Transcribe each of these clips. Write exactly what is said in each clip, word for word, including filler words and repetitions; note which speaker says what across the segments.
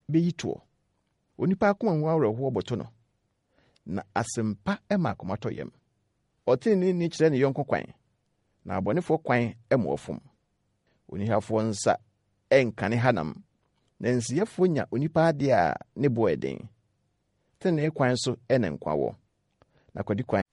Speaker 1: beyito onipa akoma ho awreho oboto no na asempa ema akomato yam otini ni kire ne yonko kwan na abonefo kwan ema ofum onihafo nsa enkane hanam na nsiyefo nya onipa ade a ne bo eden tene kwan so ene nkwawo na kwadi kwan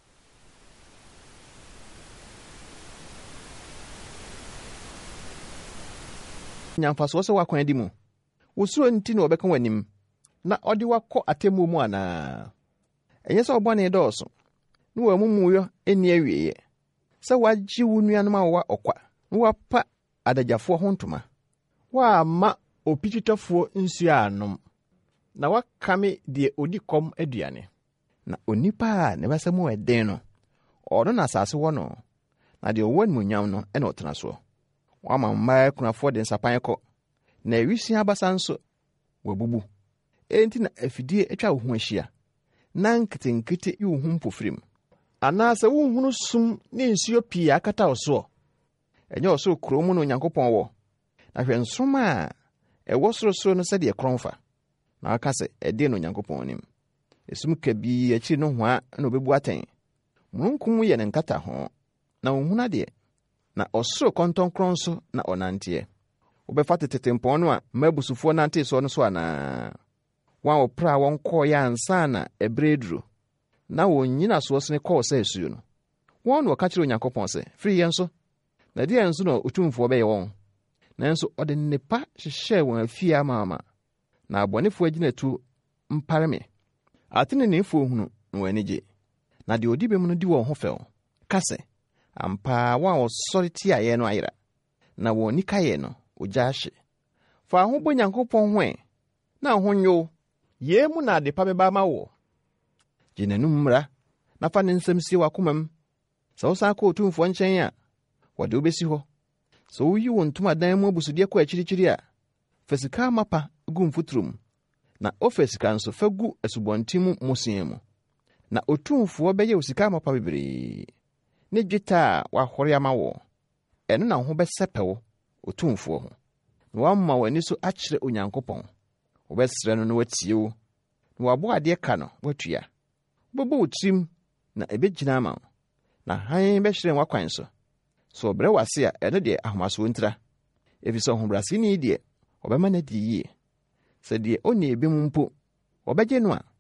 Speaker 1: nyamfa so se wakwan di mu wosuro nti na obeka wanim na odi wakọ atemu mu ana enye se obone dọọso na wamumu eni awieye se wagye wunuanom a wa okwa na wapa adagafo ho ntoma wa ma opititafo nsu anom na wakame de odikom aduane na onipa ne basemu eden no odo na asase wo no na de owan munyam no ena otena so wa ma mma kunafo de nsapan ko na ewisi abasa nso wabubu enti na afidie etwa wo ho ahia na nkitenkite yi wo ho mpofrim ana se wo hunu sum ne nsuo pii akata oso enye oso kromu no Nyankopɔn wo na hwe nsoma a ewo sorosoro no se de kronfa na aka se ede no Nyankopɔn nim esum kabi achi no ho a na obebu aten mununkum ye ne nkata ho na ohuna de na osoro konton kronso na onantie obefa tetempon no a mabusufo nante so no so ana wan opra won kọ ya ansa na ebredru na wonyina so sene kọ sa esuo no won no ka kire Onyankopɔn se free yenso na de yenso no otumfo be won nanso ode nepa hyehyɛ won afia mama na abonefo aginatu mpareme atene ne fo hunu no anije na de odi be mu no di won ho fel kase ampa wa osori ti aye no ayira na won nikaye no oja hye fa ho bo Nyankopɔn ho e na ho nyo ye mu na de pa beba ma wo jinanu mmra na fa ne nsem sie wakomam sa wosa ko otumfo nchen a wode obesi ho so uyi won tuma dan mu abusudie ko akirikiri a fasika mapa gu mfutrum na ofesika nso fagu asubontimu musiem na otumfo beye osika mapa bebre ne dweta wa hore ama wo eno na ho besepewo otumfo ho na wamma wani so akire Onyankopɔn obesre no no watiewo na wabo ade ka no watua bobo utrim na ebegina ma na han behire wakwan so so bre wase a eno de ahomaso ntira efiso hobrase ni de obema na di yie se de oni ebi mpo obegye no a